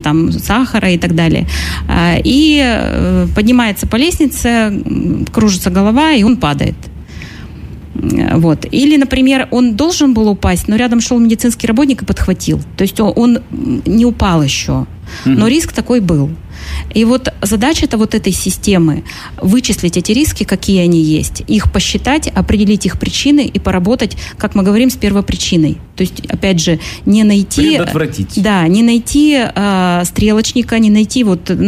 там сахара и так далее. И поднимается по лестнице, кружится голова, и он падает. Вот. Или, например, он должен был упасть, но рядом шел медицинский работник и подхватил. То есть он не упал еще, но риск такой был. И вот задача-то вот этой системы вычислить эти риски, какие они есть, их посчитать, определить их причины и поработать, как мы говорим, с первопричиной. То есть, опять же, не найти... Предотвратить. Да, не найти стрелочника, не найти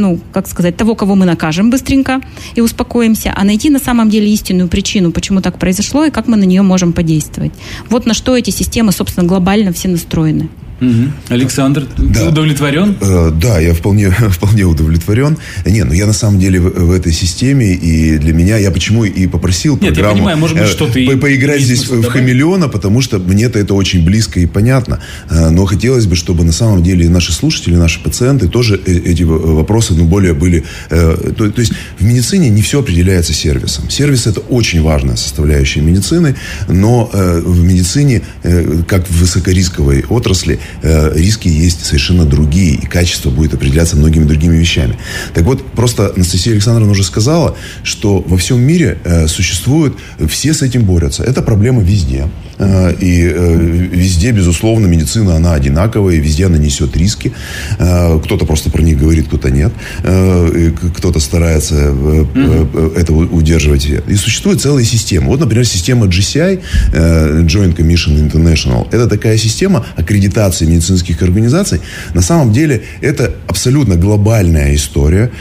того, кого мы накажем быстренько и успокоимся, а найти на самом деле истинную причину, почему так произошло и как мы на нее можем подействовать. Вот на что эти системы, собственно, глобально все настроены. Александр, ты удовлетворен? Да, я вполне удовлетворен. Я на самом деле в этой системе, и для меня, я почему и попросил программу... я понимаю, может быть, что-то поиграть здесь в хамелеона, потому что мне-то это очень близко и понятно. Но хотелось бы, чтобы на самом деле и наши слушатели, наши пациенты тоже эти вопросы, более были... То есть в медицине не все определяется сервисом. Сервис – это очень важная составляющая медицины, но в медицине, как в высокорисковой отрасли, риски есть совершенно другие, и качество будет определяться многими другими вещами. Так вот, просто Анастасия Александровна уже сказала, что во всем мире существуют, все с этим борются. Это проблема везде. И везде, безусловно, медицина, она одинаковая, и везде она несет риски. Кто-то просто про них говорит, кто-то нет. Кто-то старается это удерживать. И существует целая система. Вот, например, система GCI, Joint Commission International, это такая система аккредитации медицинских организаций. На самом деле, это абсолютно глобальная история.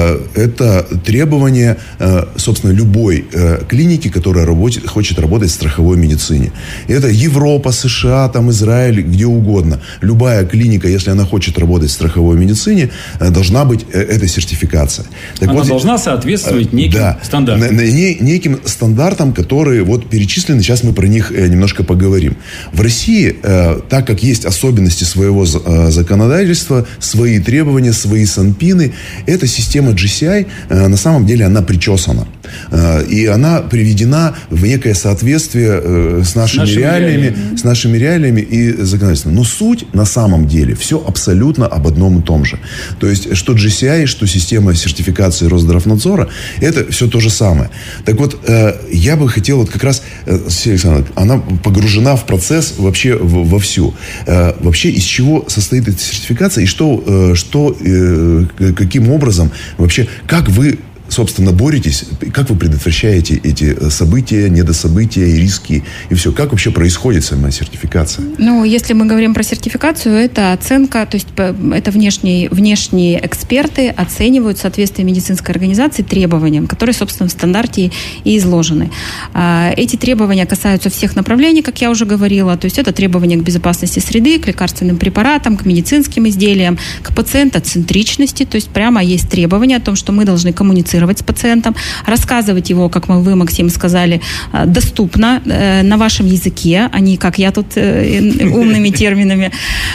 Это требование, собственно, любой клиники, которая хочет работать в страховой медицине. Это Европа, США, Израиль, где угодно. Любая клиника, если она хочет работать в страховой медицине, должна быть эта сертификация. Так она должна соответствовать неким стандартам. Неким стандартам, которые перечислены. Сейчас мы про них немножко поговорим. В России, так как есть особенности своего законодательства, свои требования, свои санпины, эта система GCI, на самом деле, она причесана. И она приведена в некое соответствие с нашими реалиями и законодательством. Но суть на самом деле все абсолютно об одном и том же. То есть, что GCI, что система сертификации Росздравнадзора, это все то же самое. Так вот, я бы хотел как раз, Александр, она погружена в процесс вообще вовсю. Вообще, из чего состоит эта сертификация и каким образом вообще, как вы, собственно, боретесь, как вы предотвращаете эти события, недособытия и риски, и все. Как вообще происходит сама сертификация? Если мы говорим про сертификацию, это оценка, то есть это внешние эксперты оценивают соответствие медицинской организации требованиям, которые, собственно, в стандарте и изложены. Эти требования касаются всех направлений, как я уже говорила, то есть это требования к безопасности среды, к лекарственным препаратам, к медицинским изделиям, к пациентоцентричности, то есть прямо есть требования о том, что мы должны коммуницировать с пациентом, рассказывать его, как вы, Максим, сказали, доступно, на вашем языке, а не как я тут умными терминами,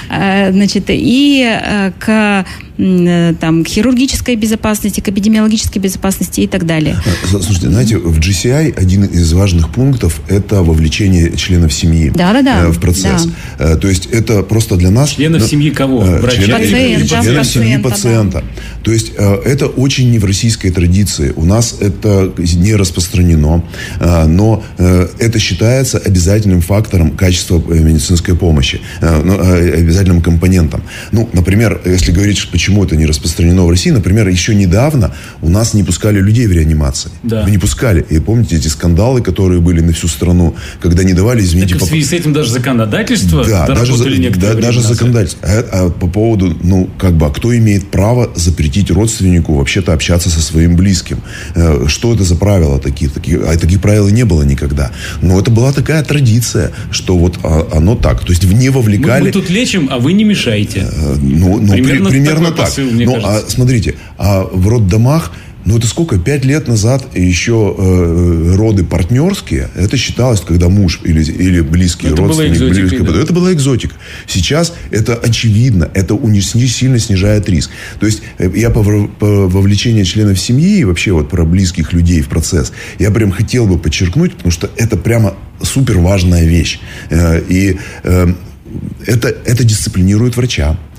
и к хирургической безопасности, к эпидемиологической безопасности и так далее. Слушайте, знаете, в GCI один из важных пунктов – это вовлечение членов семьи в процесс. Да. То есть это просто для нас… Членов семьи кого? Членов семьи пациента. Да. То есть это очень не в российской традиции. У нас это не распространено, но это считается обязательным фактором качества медицинской помощи, обязательным компонентом. Например, если говорить, почему это не распространено в России, например, еще недавно у нас не пускали людей в реанимации. Да. Не пускали. И помните эти скандалы, которые были на всю страну, когда не давали, извините... Так в связи с этим даже законодательство доработали некоторое время назад. Законодательство. А по поводу, кто имеет право запретить родственнику вообще-то общаться со своим близким? Что это за правила такие? Таких правил и не было никогда. Но это была такая традиция, что оно так. То есть не вовлекали... Мы тут лечим, а вы не мешаете. Примерно так. Смотрите, в роддомах, это сколько? 5 лет назад еще роды партнерские, это считалось, когда муж или близкий родственник. Это была экзотика. Сейчас это очевидно, это сильно снижает риск. То есть я по вовлечению членов семьи и вообще про близких людей в процесс, я прям хотел бы подчеркнуть, потому что это прямо супер важная вещь. И это дисциплинирует врача.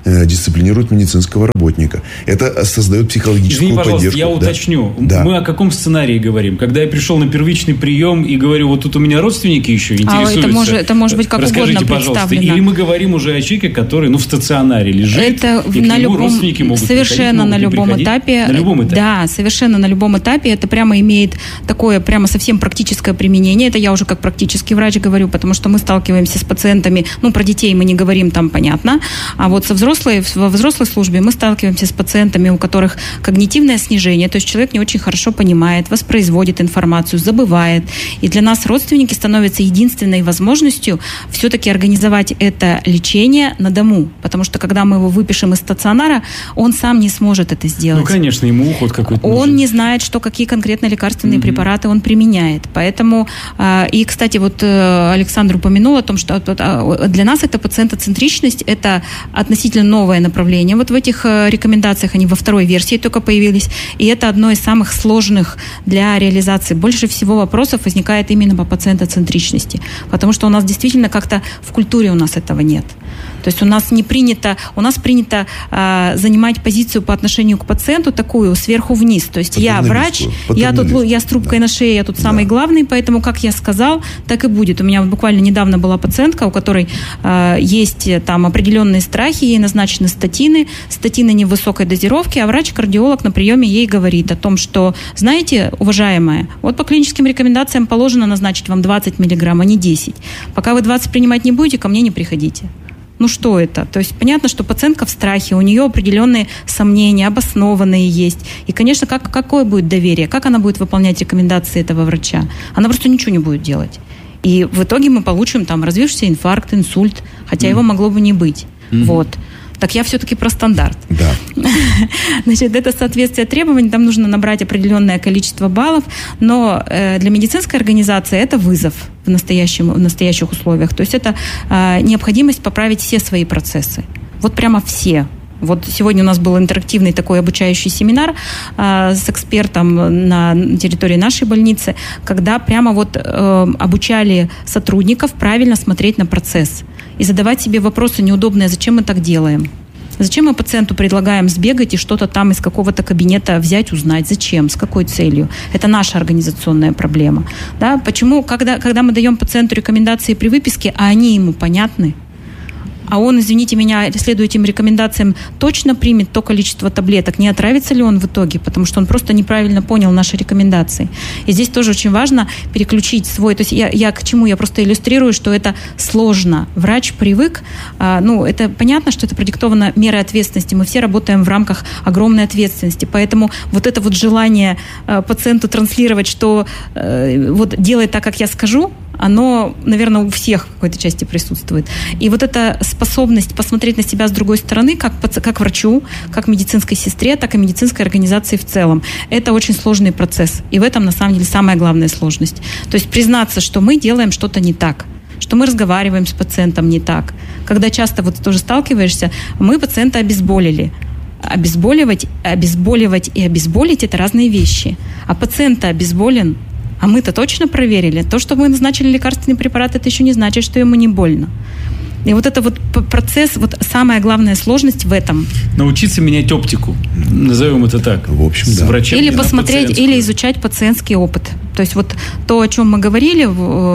дисциплинирует медицинского работника. Это создает психологическую поддержку. Я уточню. Да. Мы о каком сценарии говорим? Когда я пришел на первичный прием и говорю, вот тут у меня родственники еще интересуются. Это может быть как угодно представлено. Или мы говорим уже о человеке, который в стационаре лежит, это и на к нему любом, родственники могут совершенно приходить, на любом этапе. На любом этапе. Да, совершенно на любом этапе. Это прямо имеет такое прямо совсем практическое применение. Это я уже как практический врач говорю, потому что мы сталкиваемся с пациентами, про детей мы не говорим, там понятно, а вот во взрослой службе мы сталкиваемся с пациентами, у которых когнитивное снижение, то есть человек не очень хорошо понимает, воспроизводит информацию, забывает. И для нас родственники становятся единственной возможностью все-таки организовать это лечение на дому, потому что когда мы его выпишем из стационара, он сам не сможет это сделать. Конечно, ему уход какой-то нужен. Он не знает, какие конкретно лекарственные препараты он применяет. Поэтому, и, кстати, вот Александр упомянул о том, что для нас это пациентоцентричность, это относительно новое направление. Вот в этих рекомендациях они во второй версии только появились, и это одно из самых сложных для реализации. Больше всего вопросов возникает именно по пациентоцентричности, потому что у нас действительно как-то в культуре у нас этого нет. То есть у нас принято занимать позицию по отношению к пациенту такую сверху вниз. То есть я врач, я с трубкой на шее, я тут самый главный, поэтому как я сказал, так и будет. У меня буквально недавно была пациентка, у которой есть там определенные страхи, ей назначены статины не в высокой дозировке, а врач-кардиолог на приеме ей говорит о том, что, знаете, уважаемая, вот по клиническим рекомендациям положено назначить вам 20 миллиграмм, а не 10. Пока вы 20 принимать не будете, ко мне не приходите. Что это? То есть понятно, что пациентка в страхе, у нее определенные сомнения, обоснованные есть. И, конечно, какое будет доверие? Как она будет выполнять рекомендации этого врача? Она просто ничего не будет делать. И в итоге мы получим развившийся инфаркт, инсульт, хотя его могло бы не быть. Вот. Так я все-таки про стандарт. Да. Значит, это соответствие требований, там нужно набрать определенное количество баллов, но для медицинской организации это вызов в настоящих условиях. То есть это необходимость поправить все свои процессы. Вот прямо все. Вот сегодня у нас был интерактивный такой обучающий семинар с экспертом на территории нашей больницы, когда прямо обучали сотрудников правильно смотреть на процесс и задавать себе вопросы неудобные, зачем мы так делаем. Зачем мы пациенту предлагаем сбегать и что-то там из какого-то кабинета взять, узнать? Зачем? С какой целью? Это наша организационная проблема. Да? Почему, когда мы даем пациенту рекомендации при выписке, а они ему понятны, а он, извините меня, следуя этим рекомендациям, точно примет то количество таблеток, не отравится ли он в итоге, потому что он просто неправильно понял наши рекомендации. И здесь тоже очень важно переключить свой... То есть я к чему? Я просто иллюстрирую, что это сложно. Врач привык, это понятно, что это продиктовано мерой ответственности. Мы все работаем в рамках огромной ответственности, поэтому вот это желание пациенту транслировать, что делай так, как я скажу, оно, наверное, у всех в какой-то части присутствует. И вот эта способность посмотреть на себя с другой стороны, как врачу, как медицинской сестре, так и медицинской организации в целом, это очень сложный процесс. И в этом, на самом деле, самая главная сложность. То есть признаться, что мы делаем что-то не так, что мы разговариваем с пациентом не так. Когда часто тоже сталкиваешься, мы пациента обезболили. Обезболивать и обезболить – это разные вещи. А пациент обезболен, а мы-то точно проверили. То, что мы назначили лекарственный препарат, это еще не значит, что ему не больно. И вот это процесс, самая главная сложность в этом. Научиться менять оптику, назовем это так. В общем, с врачами. Или посмотреть, или изучать пациентский опыт. То есть то, о чем мы говорили,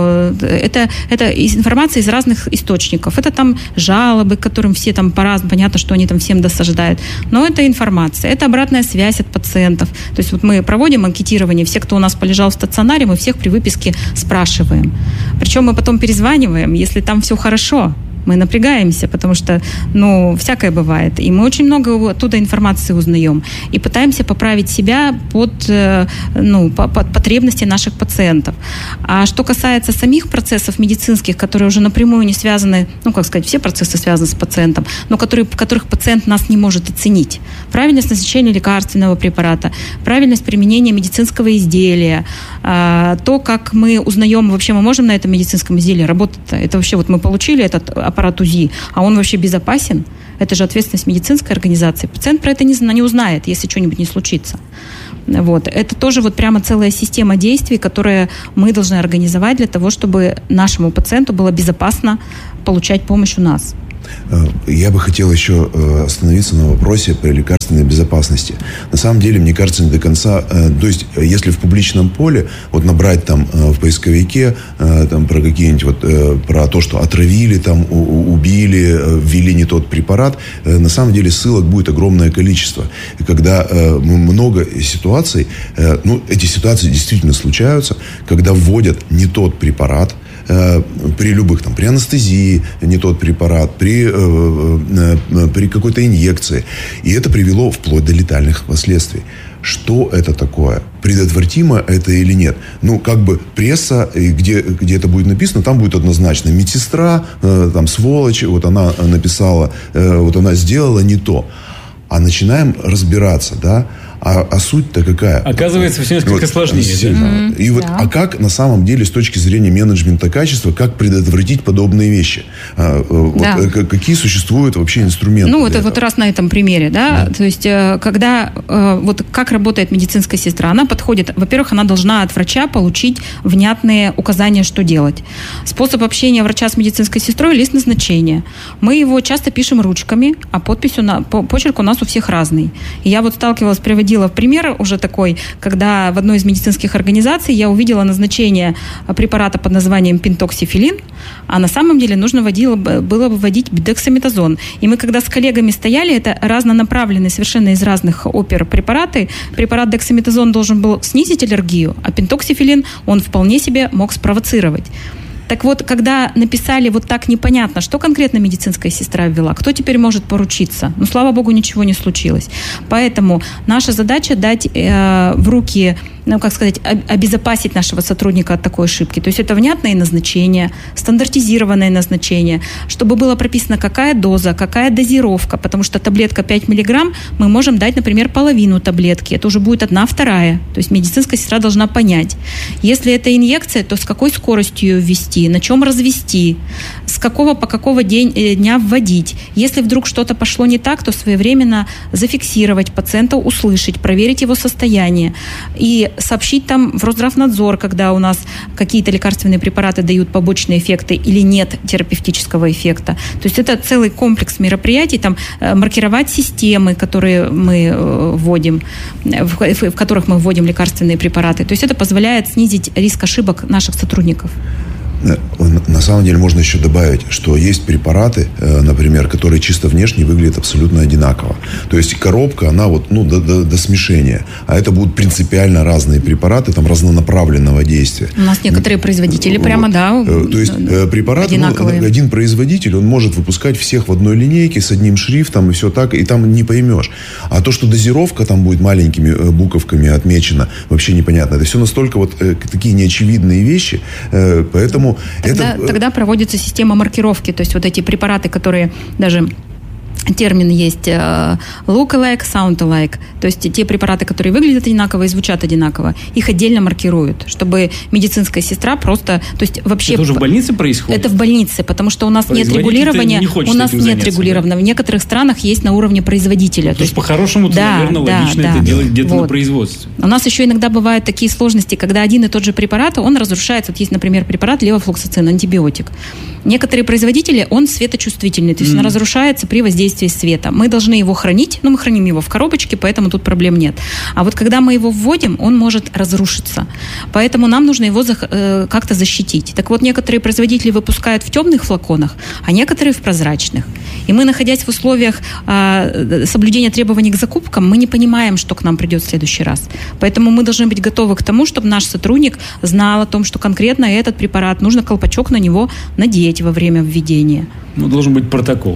это информация из разных источников. Это там жалобы, к которым все там по-разному, понятно, что они там всем досаждают. Но это информация, это обратная связь от пациентов. То есть мы проводим анкетирование, все, кто у нас полежал в стационаре, мы всех при выписке спрашиваем. Причем мы потом перезваниваем, если там все хорошо. Мы напрягаемся, потому что, всякое бывает. И мы очень много оттуда информации узнаем. И пытаемся поправить себя под потребности наших пациентов. А что касается самих процессов медицинских, которые уже напрямую не связаны, все процессы связаны с пациентом, но которых пациент нас не может оценить. Правильность назначения лекарственного препарата, правильность применения медицинского изделия, то, как мы узнаем, вообще мы можем на этом медицинском изделии работать-то. Это вообще мы получили этот аппарат УЗИ, а он вообще безопасен? Это же ответственность медицинской организации. Пациент про это не узнает, если что-нибудь не случится. Это тоже прямо целая система действий, которые мы должны организовать для того, чтобы нашему пациенту было безопасно получать помощь у нас. Я бы хотел еще остановиться на вопросе по лекарственной безопасности. На самом деле, мне кажется, не до конца... То есть, если в публичном поле вот набрать там в поисковике там, про какие-нибудь вот... про то, что отравили, там, убили, ввели не тот препарат, на самом деле ссылок будет огромное количество. И когда много ситуаций, эти ситуации действительно случаются, когда вводят не тот препарат, при любых, там, при анестезии не тот препарат, при какой-то инъекции. И это привело вплоть до летальных последствий. Что это такое? Предотвратимо это или нет? Как бы пресса, где это будет написано, там будет однозначно. Медсестра, там, сволочь, вот она написала, вот она сделала не то. А начинаем разбираться, да? А суть-то какая? Оказывается, все несколько сложнее. Да? И вот, а как на самом деле с точки зрения менеджмента качества, как предотвратить подобные вещи? Какие существуют вообще инструменты? Это вот раз на этом примере, да? То есть, когда, вот как работает медицинская сестра, она подходит, во-первых, она должна от врача получить внятные указания, что делать. Способ общения врача с медицинской сестрой – лист назначения. Мы его часто пишем ручками, а почерк у нас у всех разный. И я вот сталкивалась, приводила в пример уже такой, когда в одной из медицинских организаций я увидела назначение препарата под названием пентоксифилин, а на самом деле нужно было вводить дексаметазон. И мы когда с коллегами стояли, это разнонаправленные, совершенно из разных опер препараты. Препарат дексаметазон должен был снизить аллергию, а пентоксифилин он вполне себе мог спровоцировать. Так вот, когда написали вот так непонятно, что конкретно медицинская сестра ввела, кто теперь может поручиться? Слава богу, ничего не случилось. Поэтому наша задача дать в руки, обезопасить нашего сотрудника от такой ошибки. То есть это внятное назначение, стандартизированное назначение, чтобы было прописано, какая доза, какая дозировка, потому что таблетка 5 миллиграмм мы можем дать, например, половину таблетки. Это уже будет 1/2. То есть медицинская сестра должна понять. Если это инъекция, то с какой скоростью ее ввести, на чем развести, по какого дня вводить. Если вдруг что-то пошло не так, то своевременно зафиксировать пациента, услышать, проверить его состояние и сообщить там в Росздравнадзор, когда у нас какие-то лекарственные препараты дают побочные эффекты или нет терапевтического эффекта. То есть это целый комплекс мероприятий, там маркировать системы, которые мы вводим, в которых мы вводим лекарственные препараты. То есть это позволяет снизить риск ошибок наших сотрудников. На самом деле можно еще добавить, что есть препараты, например, которые чисто внешне выглядят абсолютно одинаково. То есть коробка, она до смешения. А это будут принципиально разные препараты, там разнонаправленного действия. У нас некоторые производители прямо, то есть препарат, один производитель, он может выпускать всех в одной линейке с одним шрифтом и все так, и там не поймешь. А то, что дозировка там будет маленькими буковками отмечена, вообще непонятно. Это все настолько такие неочевидные вещи, поэтому Тогда проводится система маркировки, то есть вот эти препараты, которые даже... Термин есть look-alike, sound-alike. То есть те препараты, которые выглядят одинаково и звучат одинаково, их отдельно маркируют, чтобы медицинская сестра просто... То есть вообще... Это уже в больнице происходит? Это в больнице, потому что у нас нет регулирования. У нас нет регулирования. В некоторых странах есть на уровне производителя. То есть по-хорошему, наверное, логично это делать где-то на производстве. У нас еще иногда бывают такие сложности, когда один и тот же препарат, он разрушается. Вот есть, например, препарат левофлоксацин, антибиотик. Некоторые производители, он светочувствительный, то есть он разрушается при воздействии света. Мы должны его хранить, мы храним его в коробочке, поэтому тут проблем нет. А вот когда мы его вводим, он может разрушиться. Поэтому нам нужно его как-то защитить. Так вот, некоторые производители выпускают в темных флаконах, а некоторые в прозрачных. И мы, находясь в условиях соблюдения требований к закупкам, мы не понимаем, что к нам придет в следующий раз. Поэтому мы должны быть готовы к тому, чтобы наш сотрудник знал о том, что конкретно этот препарат, нужно колпачок на него надеть во время введения. Должен быть протокол.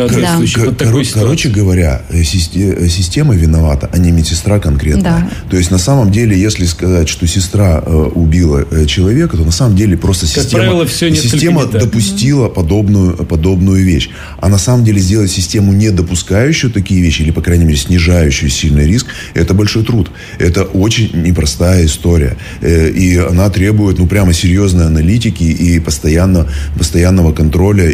Короче говоря, система виновата, а не медсестра конкретно. Да. То есть, на самом деле, если сказать, что сестра убила человека, то на самом деле просто система допустила подобную вещь. А на самом деле сделать систему, не допускающую такие вещи, или, по крайней мере, снижающую сильный риск, это большой труд. Это очень непростая история. И она требует, прямо серьезной аналитики и постоянного контроля и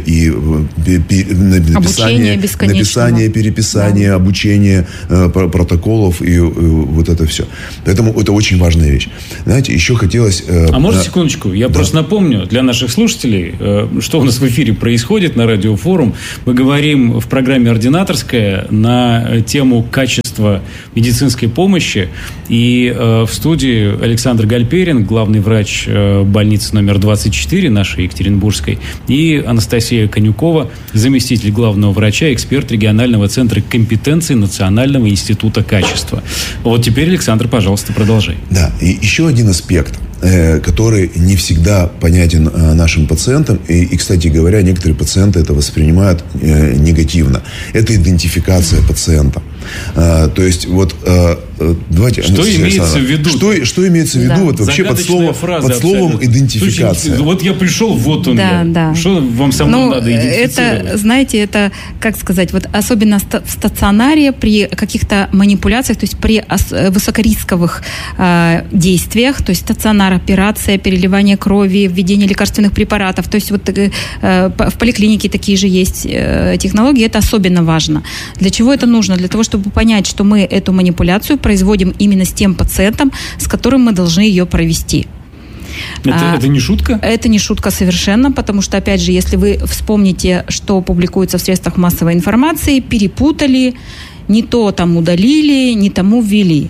написание, переписание, обучение протоколов и вот это все. Поэтому это очень важная вещь. Знаете, еще хотелось... может, секундочку? Я просто напомню для наших слушателей, что у нас в эфире происходит на Радиофорум. Мы говорим в программе «Ординаторская» на тему качества медицинской помощи. И в студии Александр Гальперин, главный врач больницы номер 24 нашей екатеринбургской, и Анастасия Конюкова, заместитель главного врача, эксперт регионального центра компетенции Национального института качества. Вот теперь, Александр, пожалуйста, продолжай. Да, и еще один аспект, который не всегда понятен нашим пациентам. И, кстати говоря, некоторые пациенты это воспринимают негативно. Это идентификация пациента. То есть, вот давайте... Что имеется в виду? Что имеется в виду вот вообще под словом идентификация? Слушай, вот я пришел, вот он я. Да. Что вам со мной надо идентифицировать? Это, знаете, это, как сказать, вот особенно в стационаре при каких-то манипуляциях, то есть при высокорисковых действиях, то есть стационар, операция, переливание крови, введение лекарственных препаратов, то есть вот в поликлинике такие же есть технологии, это особенно важно. Для чего это нужно? Для того, чтобы понять, что мы эту манипуляцию производим именно с тем пациентом, с которым мы должны ее провести. Это не шутка? Это не шутка совершенно, потому что, опять же, если вы вспомните, что публикуется в средствах массовой информации, перепутали, не то там удалили, не тому ввели.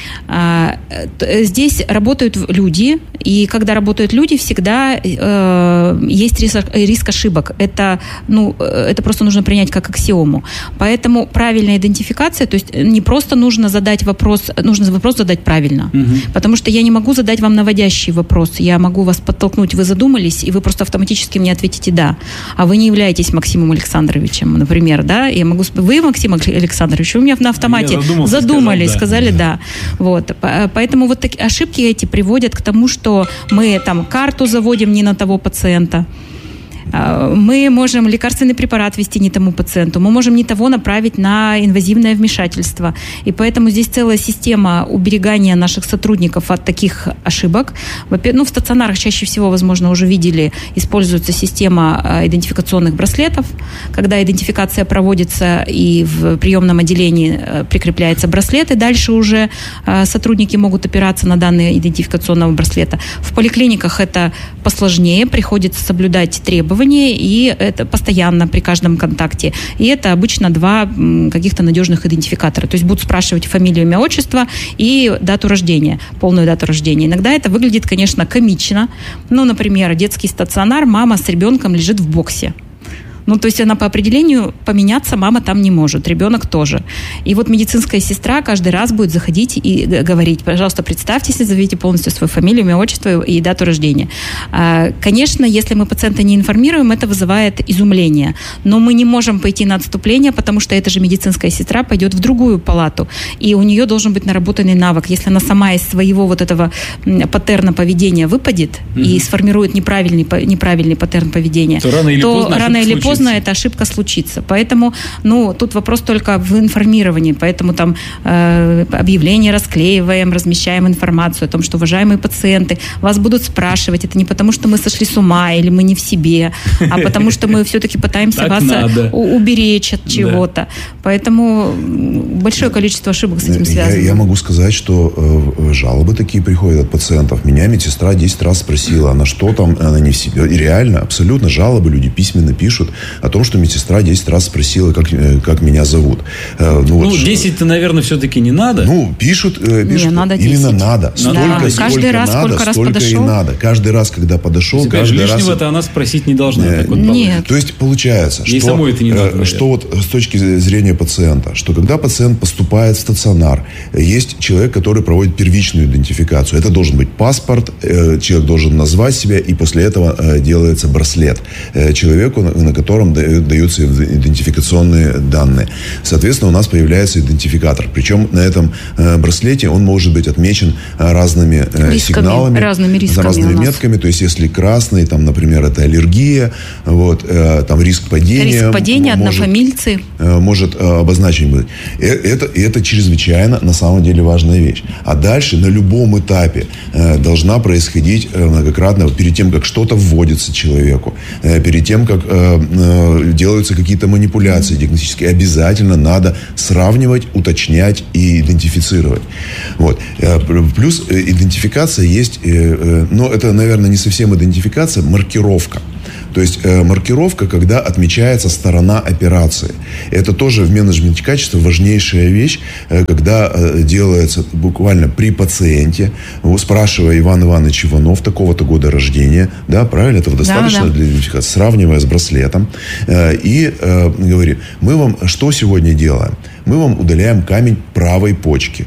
Здесь работают люди, и когда работают люди, всегда есть риск ошибок. Это просто нужно принять как аксиому. Поэтому правильная идентификация, то есть не просто нужно задать вопрос, нужно вопрос задать правильно. Потому что я не могу задать вам наводящий вопрос. Я могу вас подтолкнуть, вы задумались, и вы просто автоматически мне ответите «да». А вы не являетесь Максимом Александровичем, например, да? Я могу сказать: вы, Максим Александрович, вы меня на автомате задумались, сказали «да». Вот. Поэтому вот такие ошибки эти приводят к тому, что мы там карту заводим не на того пациента, мы можем лекарственный препарат ввести не тому пациенту, мы можем не того направить на инвазивное вмешательство. И поэтому здесь целая система уберегания наших сотрудников от таких ошибок. В стационарах чаще всего, возможно, уже видели, используется система идентификационных браслетов, когда идентификация проводится и в приемном отделении прикрепляется браслет, и дальше уже сотрудники могут опираться на данные идентификационного браслета. В поликлиниках это посложнее, приходится соблюдать требования, и это постоянно при каждом контакте. И это обычно 2 каких-то надежных идентификатора. То есть будут спрашивать фамилию, имя, отчество и дату рождения, полную дату рождения. Иногда это выглядит, конечно, комично. Например, детский стационар, мама с ребенком лежит в боксе. То есть она по определению поменяться мама там не может, ребенок тоже. И вот медицинская сестра каждый раз будет заходить и говорить: пожалуйста, представьтесь, назовите полностью свою фамилию, имя, отчество и дату рождения. Конечно, если мы пациента не информируем, это вызывает изумление. Но мы не можем пойти на отступление, потому что эта же медицинская сестра пойдет в другую палату. И у нее должен быть наработанный навык. Если она сама из своего вот этого паттерна поведения выпадет и сформирует неправильный паттерн поведения, то рано или поздно эта ошибка случится. Поэтому, тут вопрос только в информировании. Поэтому там объявления расклеиваем, размещаем информацию о том, что, уважаемые пациенты, вас будут спрашивать. Это не потому, что мы сошли с ума или мы не в себе, а потому что мы все-таки пытаемся вас уберечь от чего-то. Поэтому большое количество ошибок с этим связано. Я могу сказать, что жалобы такие приходят от пациентов. Меня медсестра 10 раз спросила, а на что там, она не в себе. И реально, абсолютно жалобы люди письменно пишут о том, что медсестра 10 раз спросила, как меня зовут. 10-то, наверное, все-таки не надо. Пишут надо именно надо. Столько, каждый раз, сколько раз столько подошел. И надо. Каждый раз, когда подошел, каждый раз... Лишнего-то она спросить не должна. Нет. То есть получается, ей самой это не надо, что вот с точки зрения пациента, что когда пациент поступает в стационар, есть человек, который проводит первичную идентификацию. Это должен быть паспорт, человек должен назвать себя, и после этого делается браслет человеку, на котором даются идентификационные данные. Соответственно, у нас появляется идентификатор. Причем на этом браслете он может быть отмечен разными сигналами, разными метками. То есть, если красный, там, например, это аллергия, там риск падения. Риск падения, однофамильцы. Может обозначен быть. Это чрезвычайно, на самом деле, важная вещь. А дальше на любом этапе должна происходить многократно, перед тем, как что-то вводится человеку, перед тем, как делаются какие-то манипуляции диагностические, обязательно надо сравнивать, уточнять и идентифицировать. Вот. Плюс идентификация есть, но это, наверное, не совсем идентификация, маркировка. То есть маркировка, когда отмечается сторона операции. Это тоже в менеджменте качества важнейшая вещь, когда делается буквально при пациенте, спрашивая Иван Иванович Иванов, такого-то года рождения, да, правильно, этого достаточно для идентификации, сравнивая с браслетом, и говорим, мы вам что сегодня делаем? Мы вам удаляем камень правой почки.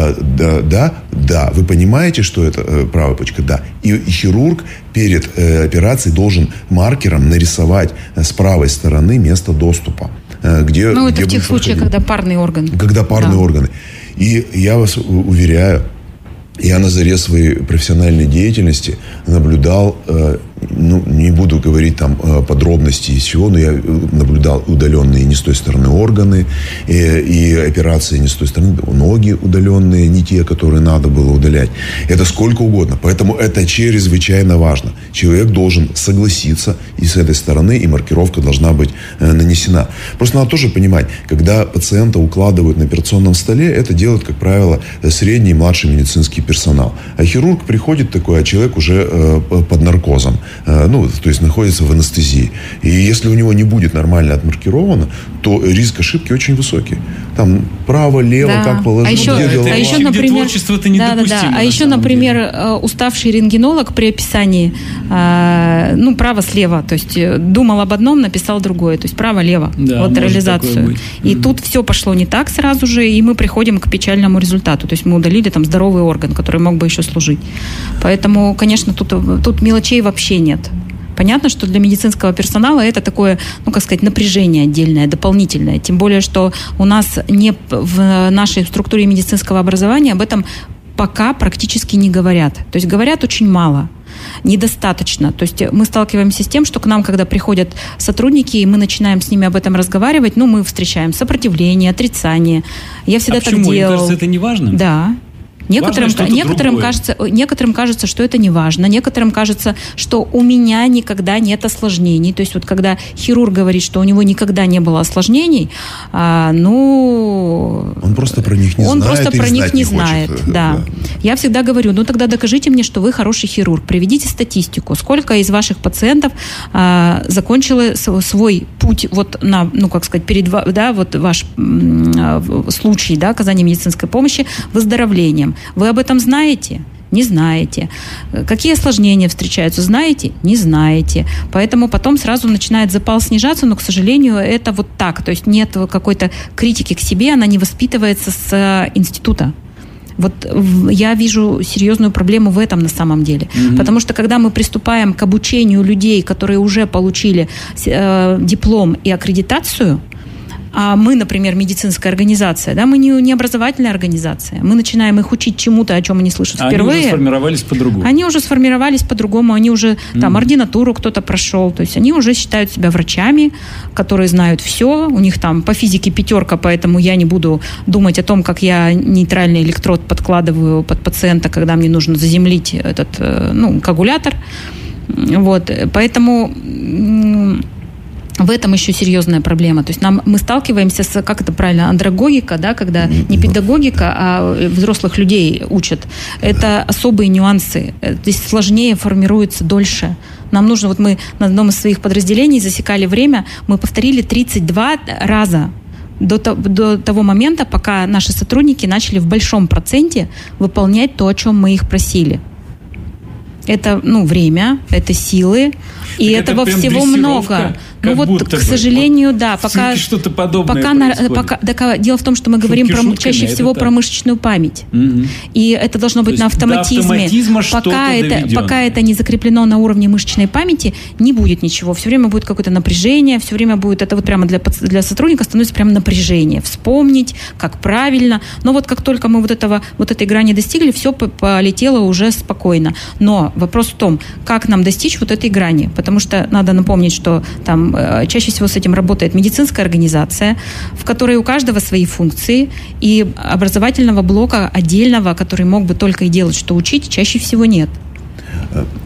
Да. Вы понимаете, что это правая почка? Да. И хирург перед операцией должен маркером нарисовать с правой стороны место доступа. Где это в тех случаях, когда парные органы. Когда парные органы. И я вас уверяю, я на заре своей профессиональной деятельности наблюдал, не буду говорить там подробности из чего, но я наблюдал удаленные не с той стороны органы, и операции не с той стороны, ноги удаленные, не те, которые надо было удалять. Это сколько угодно. Поэтому это чрезвычайно важно. Человек должен согласиться и с этой стороны, и маркировка должна быть нанесена. Просто надо тоже понимать, когда пациента укладывают на операционном столе, это делают, как правило, средний и младший медицинский персонал. А хирург приходит такой, а человек уже под наркозом. То есть находится в анестезии. И если у него не будет нормально отмаркировано, то риск ошибки очень высокий. Там право, лево, как положить, где делать. А еще, например, творчество-то недопустимо. А еще, например, уставший рентгенолог при описании право-слева, то есть думал об одном, написал другое, то есть право-лево, реализацию. И тут все пошло не так сразу же, и мы приходим к печальному результату. То есть мы удалили там здоровый орган, который мог бы еще служить. Поэтому, конечно, тут мелочей вообще нет. Понятно, что для медицинского персонала это такое, напряжение отдельное, дополнительное. Тем более, что у нас в нашей структуре медицинского образования об этом пока практически не говорят. То есть говорят очень мало. Недостаточно. То есть мы сталкиваемся с тем, что к нам, когда приходят сотрудники, и мы начинаем с ними об этом разговаривать, мы встречаем сопротивление, отрицание. Я всегда так делал. Почему? Мне кажется, это не важно. Да. Некоторым кажется, что это не важно. Некоторым кажется, что у меня никогда нет осложнений. То есть когда хирург говорит, что у него никогда не было осложнений, он просто про них не знает. Да. Я всегда говорю, тогда докажите мне, что вы хороший хирург. Приведите статистику. Сколько из ваших пациентов закончило свой путь ваш случай оказания медицинской помощи выздоровлением. Вы об этом знаете? Не знаете. Какие осложнения встречаются? Знаете? Не знаете. Поэтому потом сразу начинает запал снижаться, но, к сожалению, это вот так. То есть нет какой-то критики к себе, она не воспитывается с института. Я вижу серьезную проблему в этом на самом деле. Потому что когда мы приступаем к обучению людей, которые уже получили диплом и аккредитацию, а мы, например, медицинская организация, мы не образовательная организация. Мы начинаем их учить чему-то, о чем они слышат впервые. Они уже сформировались по-другому. Они уже сформировались по-другому. Они уже ординатуру кто-то прошел. То есть они уже считают себя врачами, которые знают все. У них там по физике 5, поэтому я не буду думать о том, как я нейтральный электрод подкладываю под пациента, когда мне нужно заземлить этот коагулятор. Поэтому в этом еще серьезная проблема. То есть мы сталкиваемся с, как это правильно, андрогогика, когда не педагогика, а взрослых людей учат. Это особые нюансы. Здесь сложнее формируется дольше. Нам нужно, мы на одном из своих подразделений засекали время, мы повторили 32 раза до того момента, пока наши сотрудники начали в большом проценте выполнять то, о чем мы их просили. Это, время, это силы, и этого всего много. К сожалению, пока что-то подобное дело в том, что мы говорим чаще всего про мышечную память. И это должно быть на автоматизме. Пока это не закреплено на уровне мышечной памяти, не будет ничего. Все время будет какое-то напряжение, все время будет, это прямо для сотрудника становится прямо напряжение. Вспомнить, как правильно. Но как только мы этой грани достигли, все полетело уже спокойно. Но вопрос в том, как нам достичь этой грани. Потому что надо напомнить, что там чаще всего с этим работает медицинская организация, в которой у каждого свои функции, и образовательного блока отдельного, который мог бы только и делать, что учить, чаще всего нет.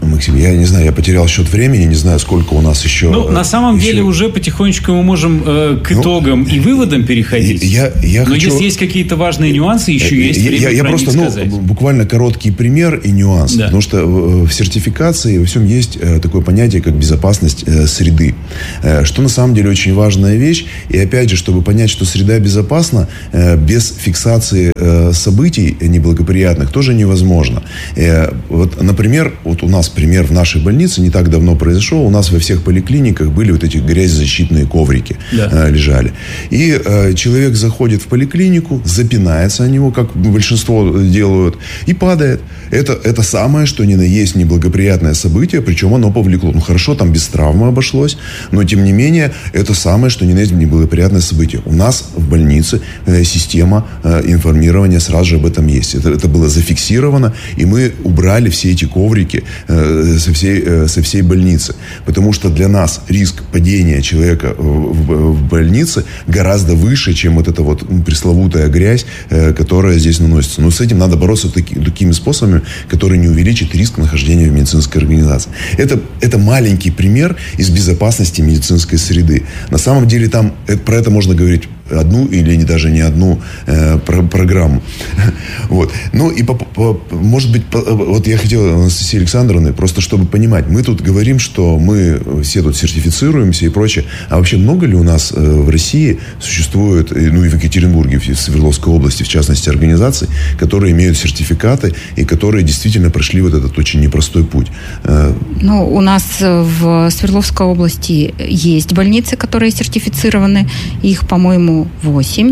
Максим, я не знаю, я потерял счет времени, не знаю, сколько у нас еще... Ну, на самом деле уже потихонечку мы можем к итогам и выводам переходить. Но если есть какие-то важные нюансы, еще есть время я просто, сказать. Буквально короткий пример и нюанс. Да. Потому что в сертификации во всем есть такое понятие, как безопасность среды. Что на самом деле очень важная вещь. И опять же, чтобы понять, что среда безопасна, без фиксации событий неблагоприятных тоже невозможно. Вот, например, вот у нас пример в нашей больнице не так давно произошел. У нас во всех поликлиниках были вот эти грязезащитные коврики, лежали. И человек заходит в поликлинику, запинается о него, как большинство делают, и падает. Это самое, что ни на есть неблагоприятное событие, причем оно повлекло. Ну, хорошо, там без травмы обошлось, но, тем не менее, это самое, что ни на есть неблагоприятное событие. У нас в больнице система информирования сразу же об этом есть. Это было зафиксировано, и мы убрали все эти коврики со всей больницы. Потому что для нас риск падения человека в больнице гораздо выше, чем вот эта вот пресловутая грязь, которая здесь наносится. Но с этим надо бороться такими способами, которые не увеличат риск нахождения в медицинской организации. Это маленький пример из безопасности медицинской среды. На самом деле там про это можно говорить одну или даже не одну программу. Вот. Ну и может быть, вот я хотел Анастасии Александровны, просто чтобы понимать, мы тут говорим, что мы все тут сертифицируемся и прочее, а вообще много ли у нас в России существует, ну и в Екатеринбурге, в Свердловской области, в частности, организаций, которые имеют сертификаты и которые действительно прошли вот этот очень непростой путь? Ну, у нас в Свердловской области есть больницы, которые сертифицированы, их, по-моему, 8.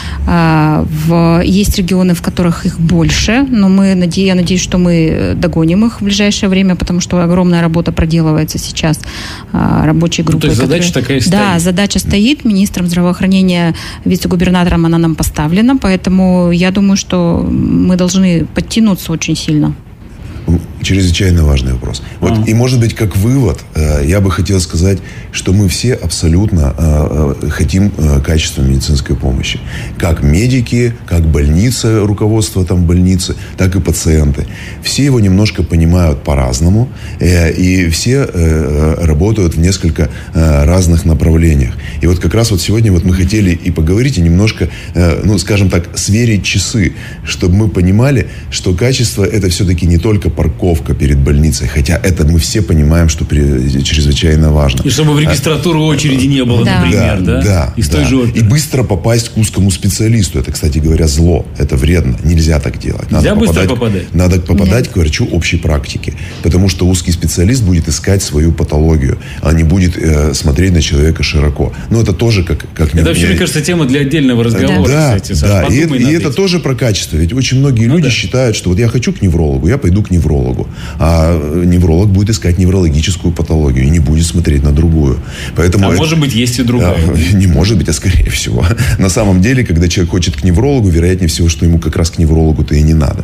Есть регионы, в которых их больше, но я надеюсь, что мы догоним их в ближайшее время, потому что огромная работа проделывается сейчас рабочей группой. То есть задача такая стоит? Да, задача стоит. Министром здравоохранения, вице-губернатором она нам поставлена, поэтому я думаю, что мы должны подтянуться очень сильно. Чрезвычайно важный вопрос. Вот, и, может быть, как вывод, я бы хотел сказать, что мы все абсолютно хотим качественной медицинской помощи. Как медики, как больница, руководство там больницы, так и пациенты. Все его немножко понимают по-разному, и все работают в несколько разных направлениях. И вот как раз вот сегодня вот мы хотели и поговорить, и немножко, ну, скажем так, сверить часы, чтобы мы понимали, что качество – это все-таки не только парковка перед больницей, хотя это мы все понимаем, что чрезвычайно важно. И чтобы в регистратуру очереди не было, например, да? Из той же оперы. И быстро попасть к узкому специалисту. Это, кстати говоря, зло. Это вредно. Нельзя так делать. Нельзя быстро попадать. Надо попадать к врачу общей практики. Потому что узкий специалист будет искать свою патологию, а не будет смотреть на человека широко. Но это тоже как это вообще, мне кажется, тема для отдельного разговора. Да, кстати, да. И это тоже про качество. Ведь очень многие люди считают, что вот я хочу к неврологу, я пойду к неврологу. А невролог будет искать неврологическую патологию и не будет смотреть на другую. Поэтому может быть, есть и другая. Не может быть, а скорее всего. На самом деле, когда человек хочет к неврологу, вероятнее всего, что ему как раз к неврологу-то и не надо.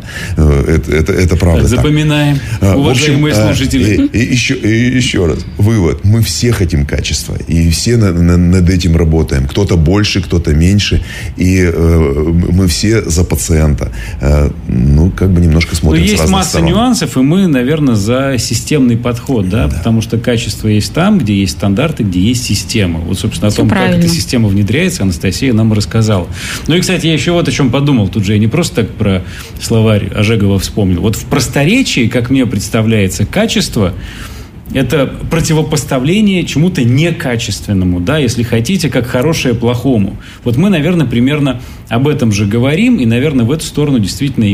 Это правда. Так, запоминаем, уважаемые слушатели. Еще раз. Вывод. Мы все хотим качества. И все над этим работаем. Кто-то больше, кто-то меньше. И мы все за пациента. Ну, как бы немножко смотрим с разных сторон. Есть масса нюансов, и мы, наверное, за системный подход, да, потому что качество есть там, где есть стандарты, где есть система. Вот, собственно, о том, как эта система внедряется, Анастасия нам рассказала. Ну и, кстати, я еще вот о чем подумал. Тут же я не просто так про словарь Ожегова вспомнил. Вот в просторечии, как мне представляется, качество – это противопоставление чему-то некачественному, да, если хотите, как хорошее плохому. Вот мы, наверное, примерно об этом же говорим, и, наверное, в эту сторону действительно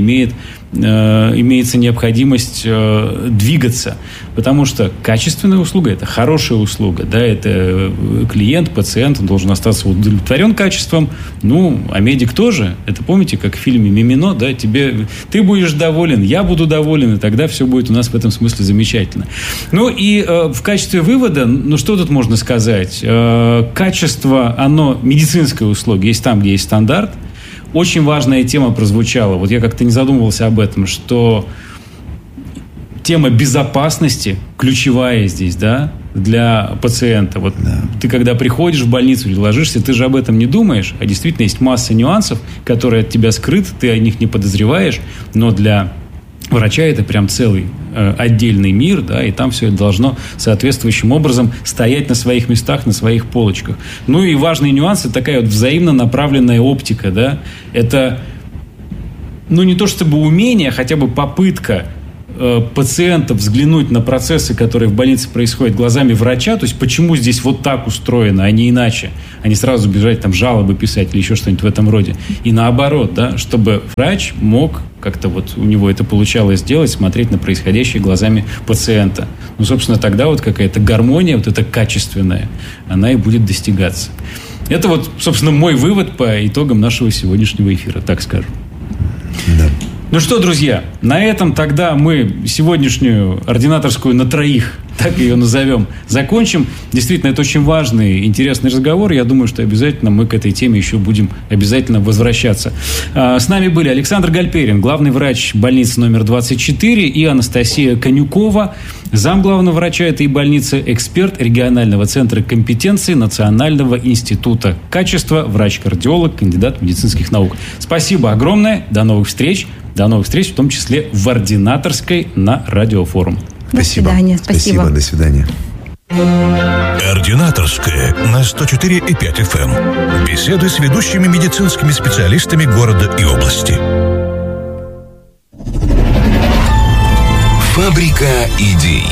имеется необходимость двигаться. Потому что качественная услуга – это хорошая услуга, да, это клиент, пациент, он должен остаться удовлетворен качеством, ну, а медик тоже. Это помните, как в фильме «Мимино», да, ты будешь доволен, я буду доволен, и тогда все будет у нас в этом смысле замечательно. Ну, и в качестве вывода, ну, что тут можно сказать? Качество, оно, медицинская услуга, есть там, где есть стандарт. Очень важная тема прозвучала, вот я как-то не задумывался об этом, что тема безопасности ключевая здесь, да, для пациента. Вот ты, когда приходишь в больницу или ложишься, ты же об этом не думаешь, а действительно есть масса нюансов, которые от тебя скрыты, ты о них не подозреваешь, но для врача это прям целый отдельный мир, да, и там все это должно соответствующим образом стоять на своих местах, на своих полочках. Ну и важный нюанс, это такая вот взаимно направленная оптика, да, это, ну, не то чтобы умение, а хотя бы попытка пациента взглянуть на процессы, которые в больнице происходят, глазами врача, то есть почему здесь вот так устроено, а не иначе, а не сразу бежать там жалобы писать или еще что-нибудь в этом роде. И наоборот, да, чтобы врач мог как-то вот у него это получалось сделать, смотреть на происходящее глазами пациента. Ну, собственно, тогда вот какая-то гармония, вот эта качественная, она и будет достигаться. Это вот, собственно, мой вывод по итогам нашего сегодняшнего эфира, так скажем. Да. Ну что, друзья, на этом тогда мы сегодняшнюю ординаторскую на троих, так ее назовем, закончим. Действительно, это очень важный, интересный разговор. Я думаю, что обязательно мы к этой теме еще будем обязательно возвращаться. С нами были Александр Гальперин, главный врач больницы номер 24, и Анастасия Конюкова, замглавного врача этой больницы, эксперт регионального центра компетенции Национального института качества, врач-кардиолог, кандидат медицинских наук. Спасибо огромное. До новых встреч. До новых встреч, в том числе в ординаторской на Радиофорум. Спасибо. До свидания. Спасибо. До свидания. Ординаторская на 104,5 FM. Беседы с ведущими медицинскими специалистами города и области. Фабрика идей.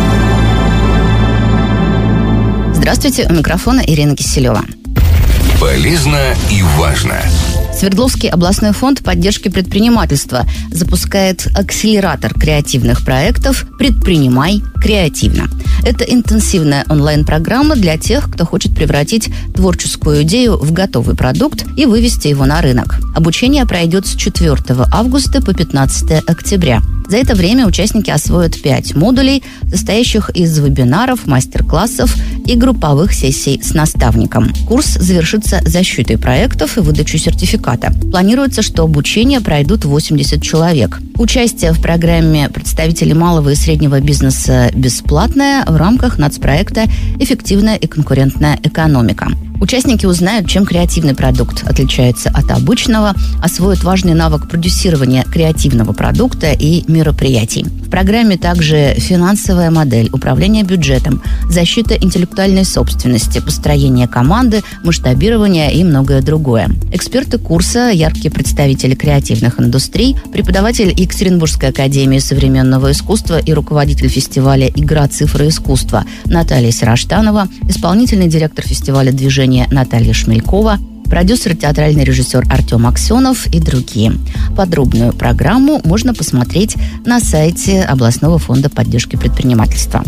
Здравствуйте, у микрофона Ирина Киселева. Полезно и важно. Свердловский областной фонд поддержки предпринимательства запускает акселератор креативных проектов «Предпринимай креативно». Это интенсивная онлайн-программа для тех, кто хочет превратить творческую идею в готовый продукт и вывести его на рынок. Обучение пройдет с 4 августа по 15 октября. За это время участники освоят 5 модулей, состоящих из вебинаров, мастер-классов и групповых сессий с наставником. Курс завершится защитой проектов и выдачей сертификата. Планируется, что обучение пройдут 80 человек. Участие в программе представителей малого и среднего бизнеса бесплатное в рамках нацпроекта «Эффективная и конкурентная экономика». Участники узнают, чем креативный продукт отличается от обычного, освоят важный навык продюсирования креативного продукта и мероприятий. В программе также финансовая модель, управление бюджетом, защита интеллектуальной собственности, построение команды, масштабирование и многое другое. Эксперты курса, яркие представители креативных индустрий, преподаватель Екатеринбургской академии современного искусства и руководитель фестиваля «Игра, цифры, искусство» Наталья Сираштанова, исполнительный директор фестиваля «Движение» Наталья Шмелькова, продюсер, театральный режиссер Артем Аксенов и другие. Подробную программу можно посмотреть на сайте областного фонда поддержки предпринимательства.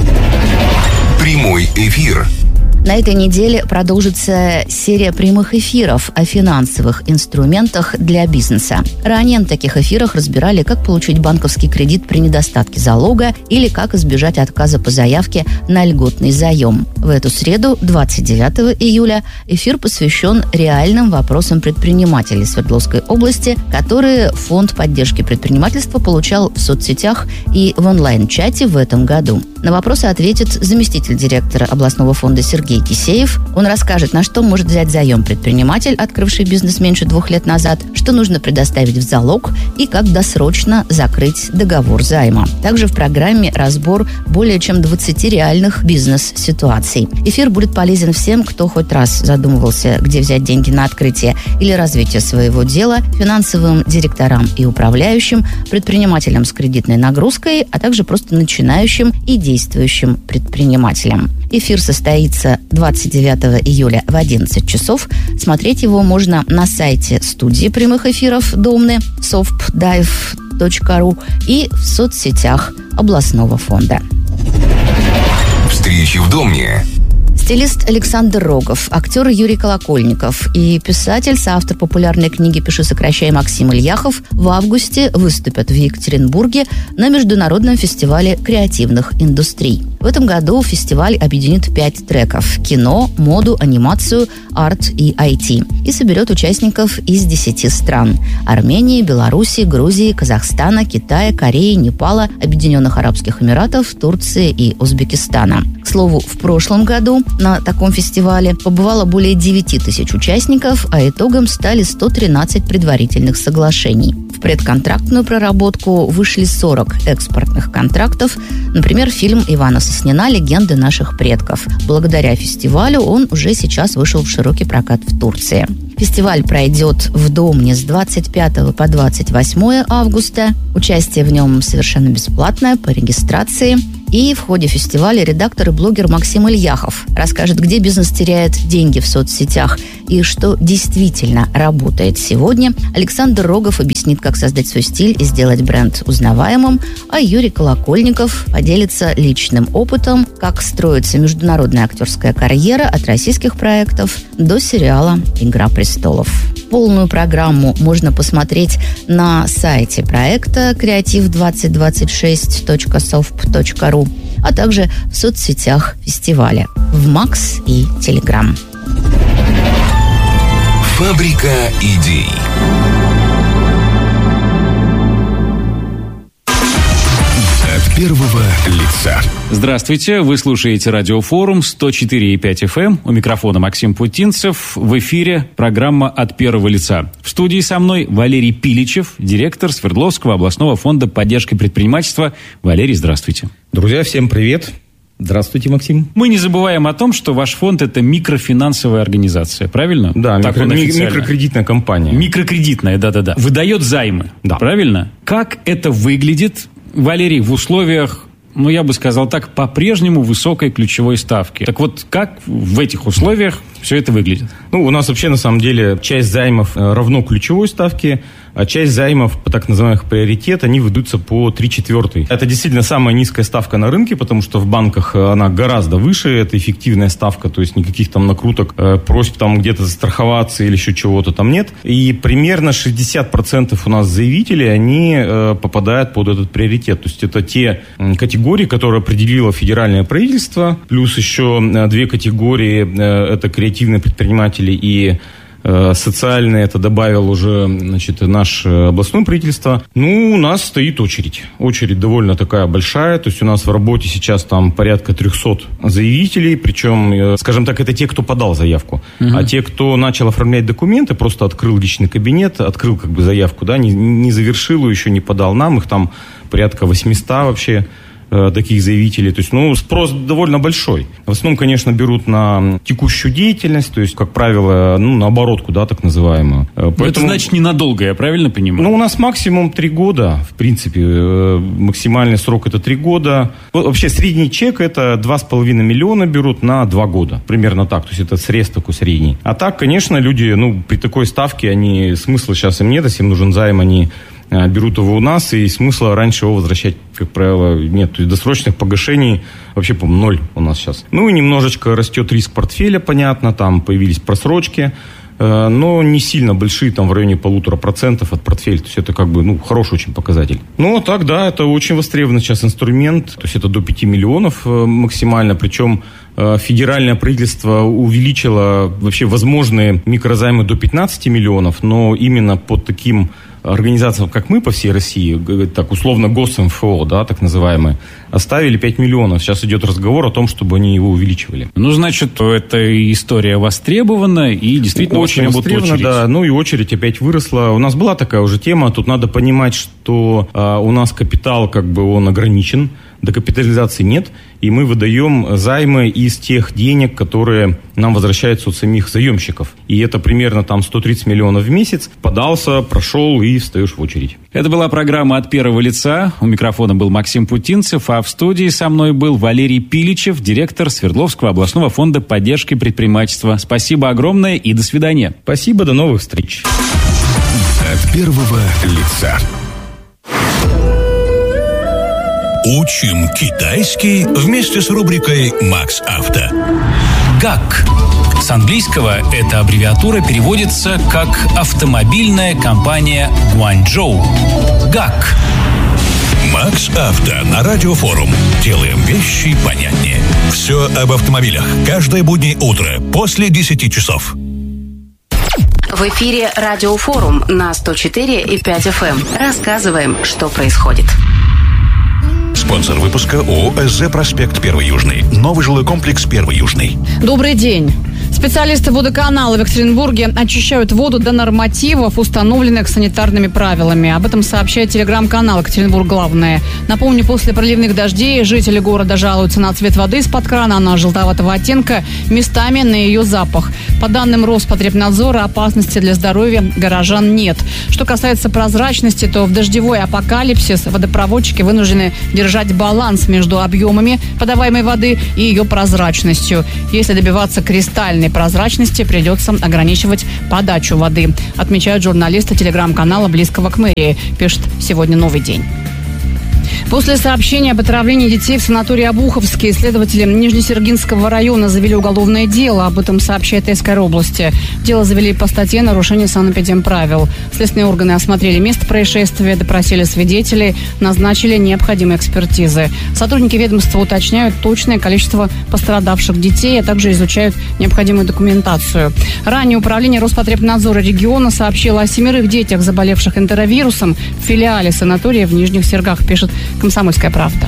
Прямой эфир. На этой неделе продолжится серия прямых эфиров о финансовых инструментах для бизнеса. Ранее на таких эфирах разбирали, как получить банковский кредит при недостатке залога или как избежать отказа по заявке на льготный заем. В эту среду, 29 июля, эфир посвящен реальным вопросам предпринимателей Свердловской области, которые Фонд поддержки предпринимательства получал в соцсетях и в онлайн-чате в этом году. На вопросы ответит заместитель директора областного фонда Сергей Кисеев. Он расскажет, на что может взять заем предприниматель, открывший бизнес меньше 2 лет назад, что нужно предоставить в залог и как досрочно закрыть договор займа. Также в программе разбор более чем 20 реальных бизнес-ситуаций. Эфир будет полезен всем, кто хоть раз задумывался, где взять деньги на открытие или развитие своего дела, финансовым директорам и управляющим, предпринимателям с кредитной нагрузкой, а также просто начинающим и действующим предпринимателям. Эфир состоится 29 июля в 11 часов. Смотреть его можно на сайте студии прямых эфиров Домны softdive.ru и в соцсетях областного фонда. Встречи в Домне. Стилист Александр Рогов, актер Юрий Колокольников и писатель, соавтор популярной книги «Пиши, сокращай» Максим Ильяхов в августе выступят в Екатеринбурге на Международном фестивале креативных индустрий. В этом году фестиваль объединит 5 треков: кино, моду, анимацию, арт и IT. И соберет участников из 10 стран: Армении, Беларуси, Грузии, Казахстана, Китая, Кореи, Непала, Объединенных Арабских Эмиратов, Турции и Узбекистана. К слову, в прошлом году на таком фестивале побывало более 9 тысяч участников, а итогом стали 113 предварительных соглашений. В предконтрактную проработку вышли 40 экспортных контрактов. Например, фильм Ивана Соснина «Легенды наших предков». Благодаря фестивалю он уже сейчас вышел в широкий прокат в Турции. Фестиваль пройдет в Домне с 25 по 28 августа. Участие в нем совершенно бесплатное по регистрации. И в ходе фестиваля редактор и блогер Максим Ильяхов расскажет, где бизнес теряет деньги в соцсетях и что действительно работает сегодня. Александр Рогов объяснит, как создать свой стиль и сделать бренд узнаваемым. А Юрий Колокольников поделится личным опытом, как строится международная актерская карьера от российских проектов до сериала «Игра престолов». Полную программу можно посмотреть на сайте проекта creative2026.soft.ru, а также в соцсетях фестиваля в Макс и Телеграм. Фабрика идей. От первого лица. Здравствуйте, вы слушаете Радиофорум 104,5 FM. У микрофона Максим Путинцев. В эфире программа «От первого лица». В студии со мной Валерий Пиличев, директор Свердловского областного фонда поддержки предпринимательства. Валерий, здравствуйте. Друзья, всем привет. Здравствуйте, Максим. Мы не забываем о том, что ваш фонд – это микрофинансовая организация, правильно? Да, микрокредитная компания. Микрокредитная, да-да-да. Выдает займы, да. Правильно? Как это выглядит, Валерий, в условиях, я бы сказал так, по-прежнему высокой ключевой ставки? Так вот, как в этих условиях все это выглядит? У нас вообще, на самом деле, часть займов равно ключевой ставке, а часть займов по так называемых приоритет, они выдаются по 3/4. Это действительно самая низкая ставка на рынке, потому что в банках она гораздо выше, это эффективная ставка, то есть никаких там накруток, просьб там где-то застраховаться или еще чего-то там нет. И примерно 60% у нас заявителей, они попадают под этот приоритет. То есть это те категории, которые определило федеральное правительство, плюс еще 2 категории, это креативные предприниматели и социальные, это добавил уже, наше областное правительство. У нас стоит очередь. Очередь довольно такая большая. То есть у нас в работе сейчас там порядка 300 заявителей. Причем, скажем так, это те, кто подал заявку. А те, кто начал оформлять документы, просто открыл личный кабинет, открыл заявку, не завершил ее, еще не подал нам. Их там порядка 800 вообще. Таких заявителей. То есть, спрос довольно большой. В основном, конечно, берут на текущую деятельность, то есть, как правило, на оборотку, так называемую. Поэтому... Это значит ненадолго, я правильно понимаю? У нас максимум 3 года, в принципе. Максимальный срок это 3 года. Вообще, средний чек это 2,5 миллиона берут на 2 года. Примерно так. То есть, это срез такой средний. А так, конечно, люди, при такой ставке, смысла сейчас им нет, если им нужен займ, они берут его у нас, и смысла раньше его возвращать, как правило, нет. То есть досрочных погашений вообще, по-моему, 0 у нас сейчас. И немножечко растет риск портфеля, понятно, там появились просрочки, но не сильно большие, там в районе 1,5% от портфеля. То есть это хороший очень показатель. Так, да, это очень востребованный сейчас инструмент. То есть это до 5 миллионов максимально, причем федеральное правительство увеличило вообще возможные микрозаймы до 15 миллионов, но именно под таким организациям, как мы по всей России, так условно ГосМФО, так называемые, оставили 5 миллионов. Сейчас идет разговор о том, чтобы они его увеличивали. Значит, эта история востребована и действительно очень востребована, да. И очередь опять выросла. У нас была такая уже тема. Тут надо понимать, что у нас капитал, он ограничен. Докапитализации нет, и мы выдаем займы из тех денег, которые нам возвращаются от самих заемщиков. И это примерно 130 миллионов в месяц. Подался, прошел и встаешь в очередь. Это была программа «От первого лица». У микрофона был Максим Путинцев, а в студии со мной был Валерий Пиличев, директор Свердловского областного фонда поддержки предпринимательства. Спасибо огромное и до свидания. Спасибо, до новых встреч. От первого лица. Учим китайский вместе с рубрикой «Макс Авто». ГАК. С английского эта аббревиатура переводится как «Автомобильная компания Гуанчжоу». ГАК. Макс Авто на Радиофорум. Делаем вещи понятнее. Все об автомобилях. Каждое буднее утро после 10 часов. В эфире Радиофорум на 104,5 FM. Рассказываем, что происходит. Спонсор выпуска ООО «СЗ Проспект 1 Южный». Новый жилой комплекс 1 Южный. Добрый день. Специалисты водоканала в Екатеринбурге очищают воду до нормативов, установленных санитарными правилами. Об этом сообщает телеграм-канал «Екатеринбург. Главное». Напомню, после проливных дождей жители города жалуются на цвет воды из-под крана. Она желтоватого оттенка, местами на ее запах. По данным Роспотребнадзора, опасности для здоровья горожан нет. Что касается прозрачности, то в дождевой апокалипсис водопроводчики вынуждены держать баланс между объемами подаваемой воды и ее прозрачностью. Если добиваться кристальной прозрачности, придется ограничивать подачу воды, отмечают журналисты телеграм-канала близкого к мэрии, пишет «Сегодня новый день». После сообщения об отравлении детей в санатории Обуховске следователи Нижнесергинского района завели уголовное дело. Об этом сообщает СК области. Дело завели по статье «Нарушение санэпидемправил». Следственные органы осмотрели место происшествия, допросили свидетелей, назначили необходимые экспертизы. Сотрудники ведомства уточняют точное количество пострадавших детей, а также изучают необходимую документацию. Ранее управление Роспотребнадзора региона сообщило о 7 детях, заболевших энтеровирусом в филиале санатория в Нижних Сергах, пишет «Комсомольская правда».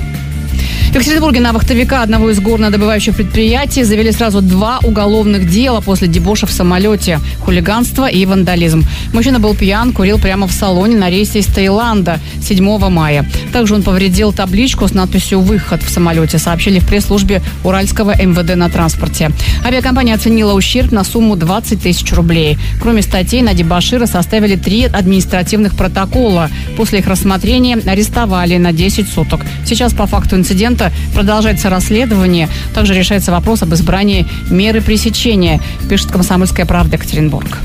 В Екатеринбурге на вахтовика одного из горнодобывающих предприятий завели сразу 2 уголовных дела после дебоша в самолете. Хулиганство и вандализм. Мужчина был пьян, курил прямо в салоне на рейсе из Таиланда 7 мая. Также он повредил табличку с надписью «Выход» в самолете, сообщили в пресс-службе Уральского МВД на транспорте. Авиакомпания оценила ущерб на сумму 20 тысяч рублей. Кроме статей, на дебошира составили 3 административных протокола. После их рассмотрения арестовали на 10 суток. Сейчас по факту инцидента продолжается расследование. Также решается вопрос об избрании меры пресечения, пишет «Комсомольская правда» Екатеринбург.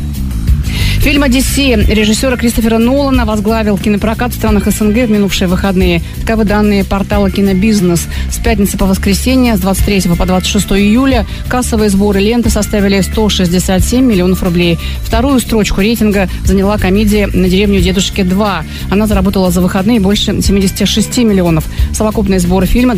Фильм «Одиссея» режиссера Кристофера Нолана возглавил кинопрокат в странах СНГ в минувшие выходные. Таковы данные портала «Кинобизнес». С пятницы по воскресенье, с 23 по 26 июля кассовые сборы ленты составили 167 миллионов рублей. Вторую строчку рейтинга заняла комедия «На деревню дедушки 2». Она заработала за выходные больше 76 миллионов. Совокупные сборы фильма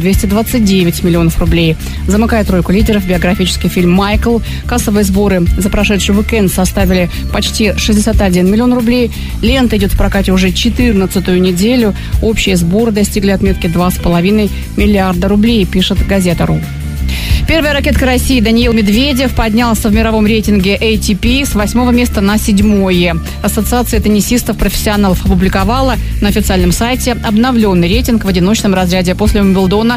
229 миллионов рублей. Замыкая тройку лидеров биографический фильм «Майкл». Кассовые сборы за прошедший уикенд составили почти 61 миллион рублей. Лента идет в прокате уже 14-ю неделю. Общие сборы достигли отметки 2,5 миллиарда рублей, пишет газета.ру. Первая ракетка России Даниил Медведев поднялся в мировом рейтинге ATP с 8 места на 7. Ассоциация теннисистов-профессионалов опубликовала на официальном сайте обновленный рейтинг в одиночном разряде после Уимблдона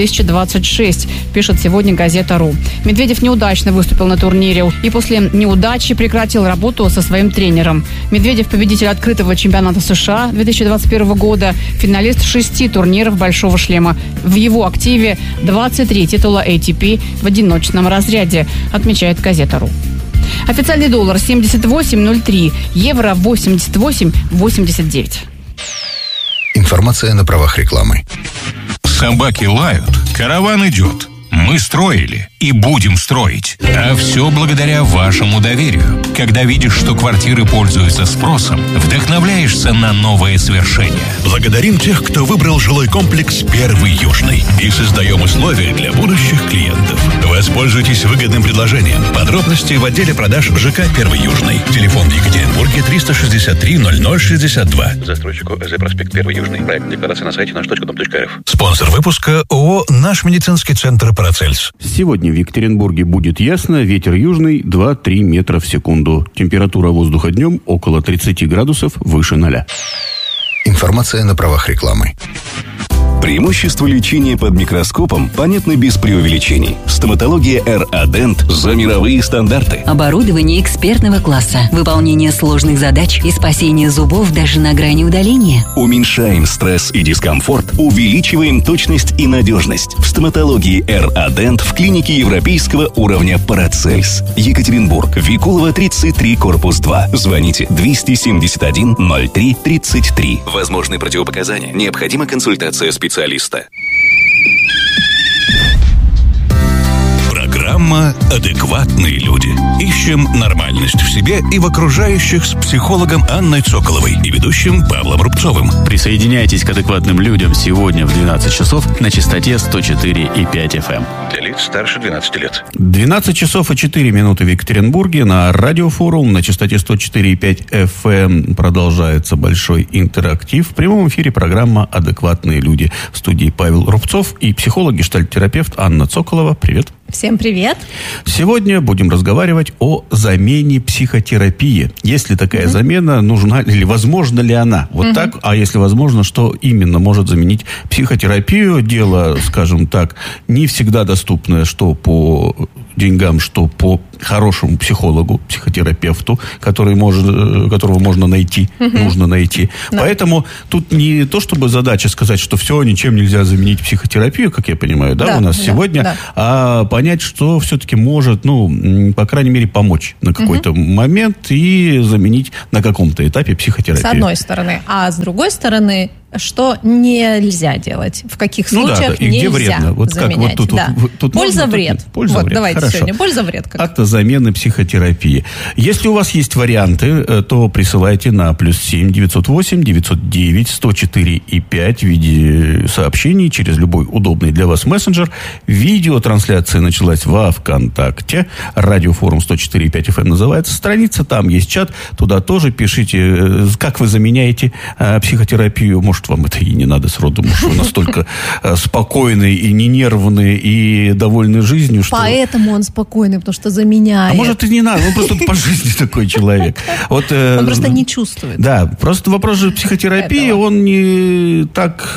2026, пишет сегодня газета.ру. Медведев неудачно выступил на турнире и после неудачи прекратил работу со своим тренером. Медведев – победитель открытого чемпионата США 2021 года, финалист 6 турниров «Большого шлема». В его активе 23 титула ATP в одиночном разряде, отмечает газета.ру. Официальный доллар 78.03, евро 88.89. Информация на правах рекламы. Собаки лают, караван идет. Мы строили и будем строить. А все благодаря вашему доверию. Когда видишь, что квартиры пользуются спросом, вдохновляешься на новые свершения. Благодарим тех, кто выбрал жилой комплекс 1 Южный. И создаем условия для будущих клиентов. Воспользуйтесь выгодным предложением. Подробности в отделе продаж ЖК 1 Южный. Телефон в Екатеринбурге 363 0062. Застройщику СЗ Проспект 1 Южный. Проект декларации на сайте наш.дом.рф. Спонсор выпуска ООО «Наш медицинский центр Парацельс». Сегодня в Екатеринбурге будет ясно, ветер южный 2-3 метра в секунду. Температура воздуха днем около 30 градусов выше 0. Информация на правах рекламы. Преимущества лечения под микроскопом понятны без преувеличений. Стоматология РА-Дент за мировые стандарты. Оборудование экспертного класса, выполнение сложных задач и спасение зубов даже на грани удаления. Уменьшаем стресс и дискомфорт, увеличиваем точность и надежность. В стоматологии РА-Дент в клинике европейского уровня Парацельс. Екатеринбург, Викулова, 33, корпус 2. Звоните 271 03 33. Возможны противопоказания. Необходима консультация специалиста. Программа «Адекватные люди». Ищем нормальность в себе и в окружающих с психологом Анной Цоколовой и ведущим Павлом Рубцовым. Присоединяйтесь к адекватным людям сегодня в 12 часов на частоте 104,5 FM. Для лиц старше 12 лет. 12 часов и 4 минуты в Екатеринбурге на радиофорум на частоте 104,5 FM продолжается большой интерактив. В прямом эфире программа «Адекватные люди». В студии Павел Рубцов и психолог-гештальт-терапевт Анна Цоколова. Привет. Всем привет. Сегодня будем разговаривать о замене психотерапии. Есть ли такая замена, нужна или возможна ли она? Вот так, а если возможно, что именно может заменить психотерапию? Дело, скажем так, не всегда доступное, что по деньгам, что по хорошему психологу, психотерапевту, которого можно найти, нужно найти. Да. Поэтому тут не то, чтобы задача сказать, что все, ничем нельзя заменить психотерапию, как я понимаю, да, у нас сегодня, а понять, что все-таки может, по крайней мере, помочь на какой-то момент и заменить на каком-то этапе психотерапию. С одной стороны. А с другой стороны, что нельзя делать, в каких случаях и где нельзя вредно. Вот заменять. Как вот тут польза-вред. Давайте Хорошо. Сегодня польза-вред. Акта замены психотерапии. Если у вас есть варианты, то присылайте на +7 908 909 104,5 в виде сообщений через любой удобный для вас мессенджер. Видеотрансляция началась во ВКонтакте. Радиофорум 104,5 FM называется страница. Там есть чат. Туда тоже пишите, как вы заменяете психотерапию. Может, вам это и не надо сроду. Может, вы настолько спокойны и не нервны и довольны жизнью, что... Поэтому он спокойный, потому что заменяет. А может, и не надо. Он просто по жизни такой человек. Он просто не чувствует. Да, просто вопрос же психотерапии, он не так...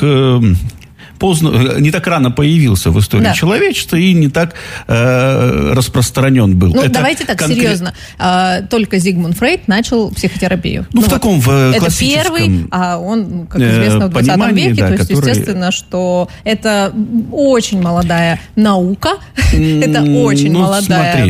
поздно, не так рано появился в истории человечества и не так распространен был. Давайте так, серьезно. Только Зигмунд Фрейд начал психотерапию. В таком классическом... Это первый, а он, как известно, в 20 веке. То есть, естественно, что это очень молодая наука. Это очень молодая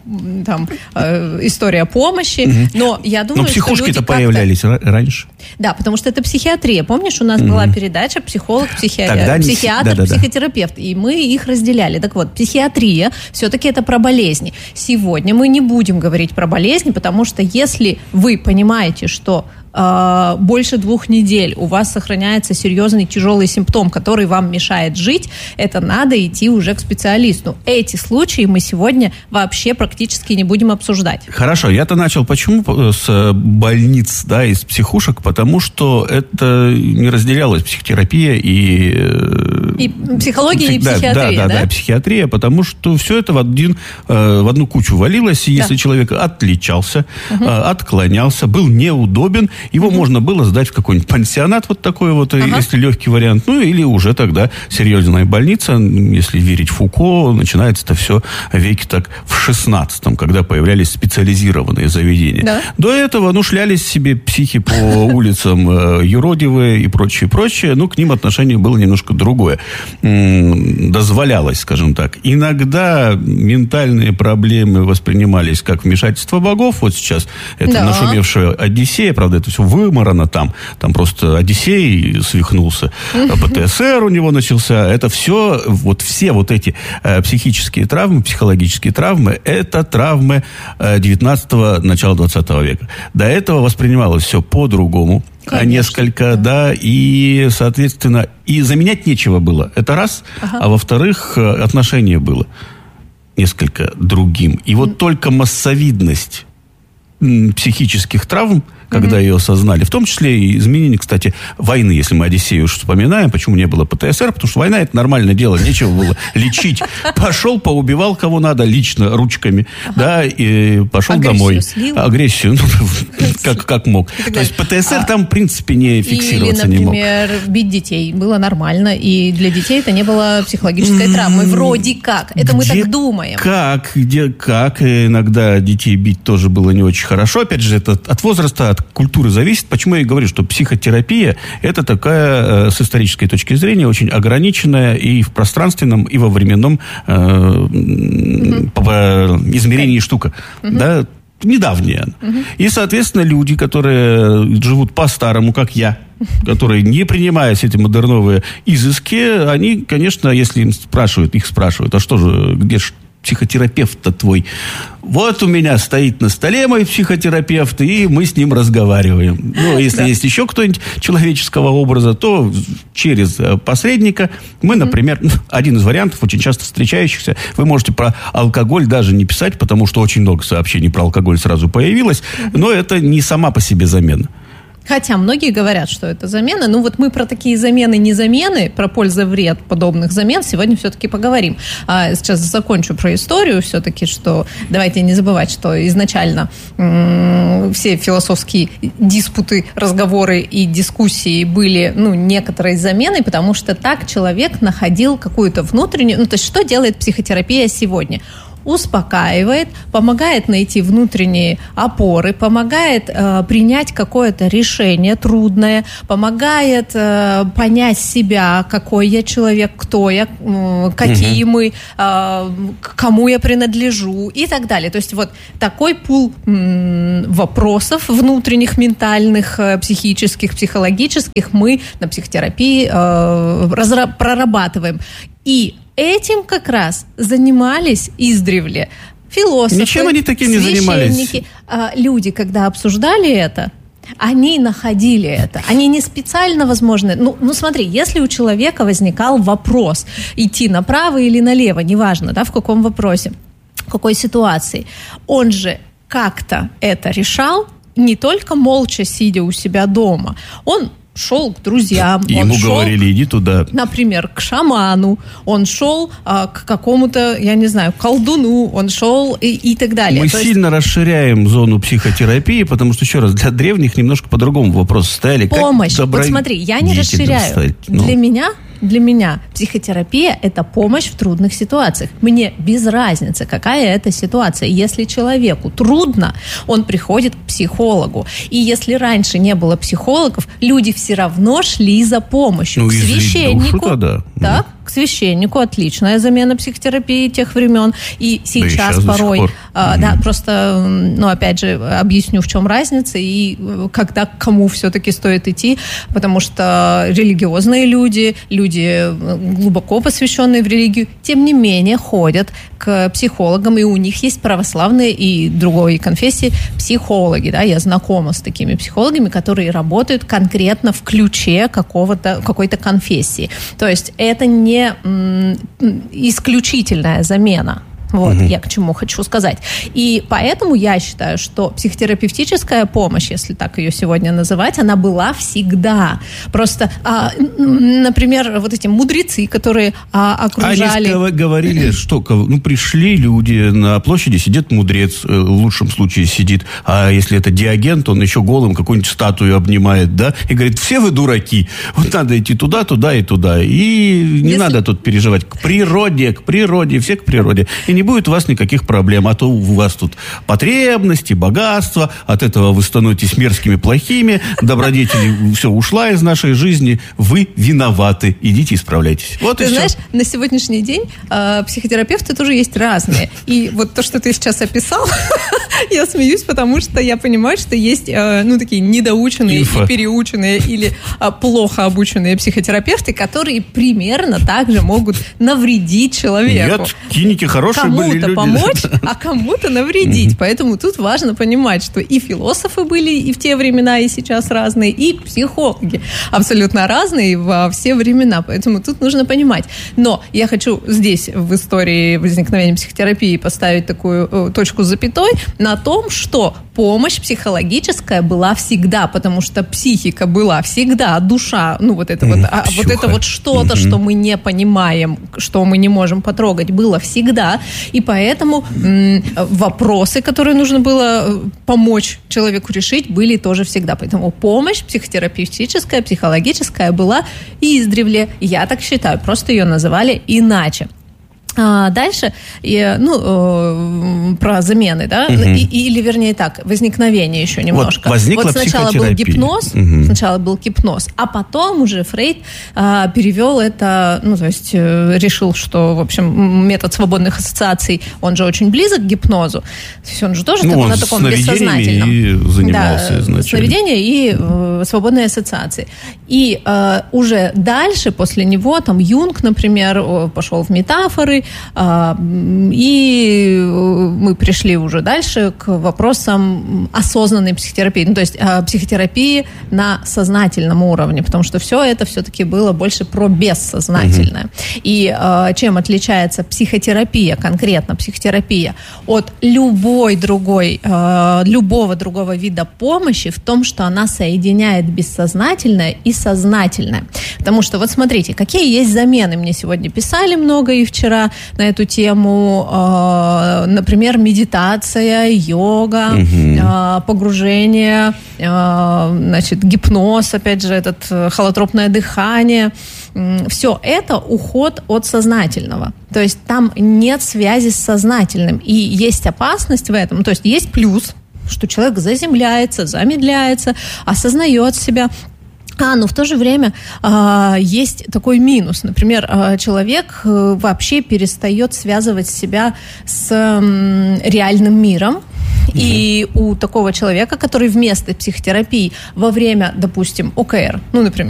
история помощи. Но я думаю, но психушки-то появлялись раньше. Да, потому что это психиатрия. Помнишь, у нас была передача «Психолог, психиатр, психиатры». И мы их разделяли. Так вот, психиатрия все-таки это про болезни. Сегодня мы не будем говорить про болезни, потому что если вы понимаете, что больше 2 недель у вас сохраняется серьезный тяжелый симптом, который вам мешает жить, это надо идти уже к специалисту. Эти случаи мы сегодня вообще практически не будем обсуждать. Хорошо, я-то начал почему с больниц, из психушек, потому что это не разделялась психотерапия и психология, и психиатрия, да, психиатрия, потому что все это в одну кучу валилось, и если человек отличался, отклонялся, был неудобен, его можно было сдать в какой-нибудь пансионат, вот такой вот, если легкий вариант, или уже тогда серьезная больница, если верить Фуко, начинается это все веке так в 16-м, когда появлялись специализированные заведения. Да. До этого, шлялись себе психи по улицам юродивые и прочее, к ним отношение было немножко другое. Дозволялось, скажем так. Иногда ментальные проблемы воспринимались как вмешательство богов, вот сейчас это нашумевшая Одиссея, правда, это все вымарано там просто Одиссей свихнулся, ПТСР у него начался, это все эти психические травмы, психологические травмы, это травмы 19-го, начала 20 века. До этого воспринималось все по-другому. Конечно. Несколько, и, соответственно, и заменять нечего было. Это раз. А во-вторых, отношение было несколько другим. И вот только массовидность психических травм, когда ее осознали, в том числе и изменение, кстати, войны, если мы Одиссею уж вспоминаем, почему не было ПТСР, потому что война — это нормальное дело, нечего было лечить. Пошел, поубивал кого надо лично, ручками, и пошел домой. Агрессию, как мог. То есть ПТСР там, в принципе, не фиксироваться не мог. Или, например, бить детей было нормально, и для детей это не было психологической травмой. Вроде как. Это мы так думаем. Как? Иногда детей бить тоже было не очень хорошо. Опять же, это от возраста, от культуры зависит. Почему я и говорю, что психотерапия – это такая, с исторической точки зрения, очень ограниченная и в пространственном, и во временном измерении штука. Недавняя. И, соответственно, люди, которые живут по-старому, как я, которые, не принимая все эти модерновые изыски, они, конечно, если их спрашивают, а что же, где психотерапевт-то твой? Вот у меня стоит на столе мой психотерапевт, и мы с ним разговариваем. Ну, если есть еще кто-нибудь человеческого образа, то через посредника мы, например, один из вариантов, очень часто встречающихся, вы можете про алкоголь даже не писать, потому что очень много сообщений про алкоголь сразу появилось, но это не сама по себе замена. Хотя многие говорят, что это замена. Ну вот мы про такие замены-незамены, про пользу и вред подобных замен сегодня все-таки поговорим. Сейчас закончу про историю все-таки, что давайте не забывать, что изначально все философские диспуты, разговоры и дискуссии были, некоторой заменой, потому что так человек находил какую-то внутреннюю... то есть что делает психотерапия сегодня? Успокаивает, помогает найти внутренние опоры, помогает принять какое-то решение трудное, помогает понять себя, какой я человек, кто я, какие мы, кому я принадлежу и так далее. То есть вот такой пул вопросов внутренних, ментальных, психических, психологических мы на психотерапии прорабатываем. И этим как раз занимались издревле философы, ничем они таким не занимались. Люди, когда обсуждали это, они находили это. Они не специально, возможно... смотри, если у человека возникал вопрос, идти направо или налево, неважно, в каком вопросе, в какой ситуации, он же как-то это решал, не только молча сидя у себя дома. Он шел к друзьям. Ему говорили, иди туда. Например, к шаману. Он шел к какому-то, я не знаю, колдуну. Он шел и так далее. Мы сильно расширяем зону психотерапии, потому что, еще раз, для древних немножко по-другому вопросы стояли. Помощь. Вот смотри, я не расширяю. Для меня психотерапия – это помощь в трудных ситуациях. Мне без разницы, какая это ситуация. Если человеку трудно, он приходит к психологу. И если раньше не было психологов, люди все равно шли за помощью к священнику. Так? К священнику. Отличная замена психотерапии тех времен. И сейчас порой... просто, опять же, объясню, в чем разница и когда к кому все-таки стоит идти. Потому что религиозные люди глубоко посвященные в религию, тем не менее ходят к психологам, и у них есть православные и другой конфессии психологи. Я знакома с такими психологами, которые работают конкретно в ключе какой-то конфессии. То есть это не исключительная замена. Я к чему хочу сказать. И поэтому я считаю, что психотерапевтическая помощь, если так ее сегодня называть, она была всегда. Просто, например, вот эти мудрецы, которые окружали... Они говорили, что пришли люди, на площади сидит мудрец, в лучшем случае сидит, а если это Диоген, то он еще голым какую-нибудь статую обнимает, и говорит, все вы дураки, вот надо идти туда, туда и туда. И не надо тут переживать. К природе, все к природе. И не будет у вас никаких проблем, а то у вас тут потребности, богатство, от этого вы становитесь мерзкими, плохими, добродетель все ушла из нашей жизни, вы виноваты, идите исправляйтесь. Вот ты знаешь, на сегодняшний день психотерапевты тоже есть разные. И вот то, что ты сейчас описал, я смеюсь, потому что я понимаю, что есть такие недоученные и переученные или плохо обученные психотерапевты, которые примерно так же могут навредить человеку. Нет, клиники хорошие были люди. Кому-то помочь, а кому-то навредить. Поэтому тут важно понимать, что и философы были и в те времена, и сейчас разные, и психологи абсолютно разные во все времена. Поэтому тут нужно понимать. Но я хочу здесь в истории возникновения психотерапии поставить такую точку с запятой на том, что помощь психологическая была всегда, потому что психика была всегда, душа, вот это вот что-то, что мы не понимаем, что мы не можем потрогать, было всегда. И поэтому вопросы, которые нужно было помочь человеку решить, были тоже всегда. Поэтому помощь психотерапевтическая, психологическая была издревле. Я так считаю, просто ее называли иначе. Дальше, про замены, или вернее так, возникновение еще немножко. Вот сначала был гипноз, а потом уже Фрейд перевел это, решил, что, в общем, метод свободных ассоциаций, он же очень близок к гипнозу, то есть он же тоже на таком бессознательном. И занимался изначально. Сновидения и свободные ассоциации. И уже дальше, после него, Юнг, например, пошел в метафоры, И мы пришли уже дальше к вопросам осознанной психотерапии. То есть психотерапии на сознательном уровне, потому что все это все-таки было больше про бессознательное. И чем отличается психотерапия, конкретно психотерапия, от любого другого вида помощи в том, что она соединяет бессознательное и сознательное. Потому что, вот смотрите, какие есть замены. Мне сегодня писали много и вчера на эту тему. Например, медитация, йога, погружение, гипноз, опять же, холотропное дыхание. Все это уход от сознательного. То есть там нет связи с сознательным. И есть опасность в этом. То есть есть плюс, что человек заземляется, замедляется, осознает себя. Но в то же время есть такой минус. Например, человек вообще перестает связывать себя с реальным миром. И у такого человека, который вместо психотерапии во время, допустим, ОКР, например,